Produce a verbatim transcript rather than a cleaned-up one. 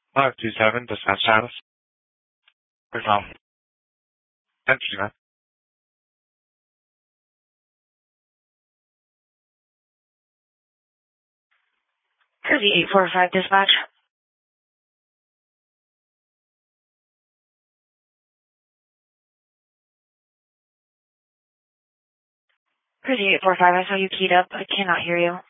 five two seven, dispatch status. Please hold. Entry, man. Cruzy eight four five dispatch. Cruzy eight four five, I saw you keyed up. I cannot hear you.